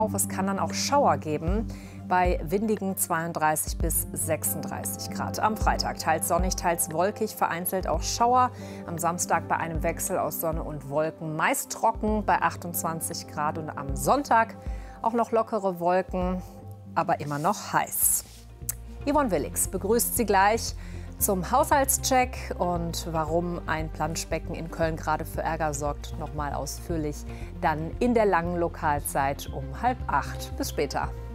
Es kann dann auch Schauer geben bei windigen 32 bis 36 Grad. Am Freitag teils sonnig, teils wolkig, vereinzelt auch Schauer. Am Samstag bei einem Wechsel aus Sonne und Wolken meist trocken bei 28 Grad. Und am Sonntag auch noch lockere Wolken, aber immer noch heiß. Yvonne Willix begrüßt Sie gleich zum Haushaltscheck und warum ein Planschbecken in Köln gerade für Ärger sorgt, noch mal ausführlich dann in der langen Lokalzeit um 7:30. Bis später.